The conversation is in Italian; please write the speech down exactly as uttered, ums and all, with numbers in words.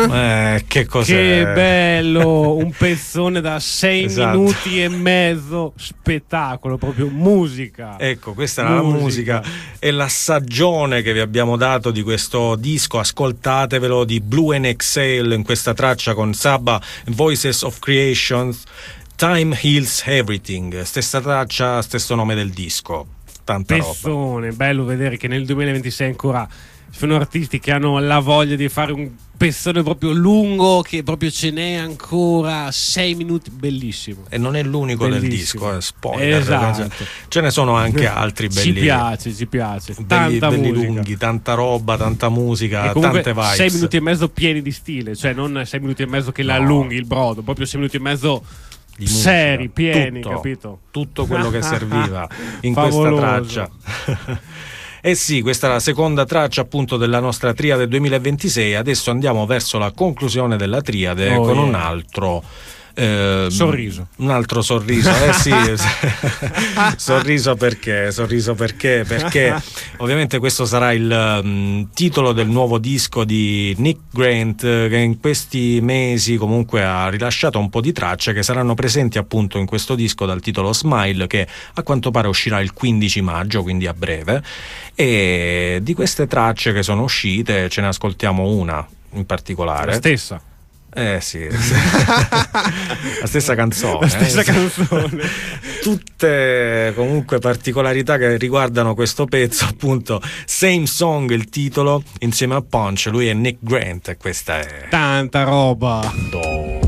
Eh, che cos'è? Che bello, un pezzone da sei Esatto. minuti e mezzo, spettacolo, proprio musica. Ecco, questa era musica. la musica e l'assaggione che vi abbiamo dato di questo disco. Ascoltatevelo, di Blue and Exhale, in questa traccia con Saba, Voices of Creations, Time Heals Everything, stessa traccia, stesso nome del disco. Tanta pezzone, roba. Bello vedere che nel duemilaventisei ancora ci sono artisti che hanno la voglia di fare un pezzone proprio lungo, che proprio ce n'è ancora sei minuti, bellissimo. E non è l'unico bellissimo. del disco, eh, spoiler. Esatto. Ce ne sono anche altri belli. Ci piace, ci piace. Belli, tanta belli musica. lunghi, tanta roba, tanta musica, tante vibes. sei minuti e mezzo pieni di stile, cioè non sei minuti e mezzo che no. la allunghi il brodo, proprio sei minuti e mezzo di seri, pieni, tutto, capito? Tutto quello che serviva in Favoloso. questa traccia. Eh sì, questa è la seconda traccia appunto della nostra triade duemilaventisei. Adesso andiamo verso la conclusione della triade oh, con yeah. un altro eh, sorriso. Un altro sorriso, eh sì. sorriso perché? Sorriso perché? Perché ovviamente questo sarà il um, titolo del nuovo disco di Nick Grant, che in questi mesi comunque ha rilasciato un po' di tracce che saranno presenti appunto in questo disco dal titolo Smile, che a quanto pare uscirà il quindici maggio, quindi a breve. E di queste tracce che sono uscite ce ne ascoltiamo una in particolare. La stessa. Eh sì, la stessa canzone. La stessa eh. canzone. Tutte comunque particolarità che riguardano questo pezzo, appunto. Same Song il titolo, insieme a Punch. Lui è Nick Grant e questa è tanta roba. Do.